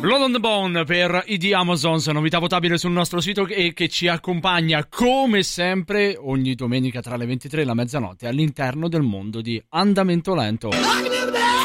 Blood on the Bone per i The Amazons, novità votabile sul nostro sito e che ci accompagna come sempre ogni domenica tra le 23 e la mezzanotte all'interno del mondo di Andamento Lento.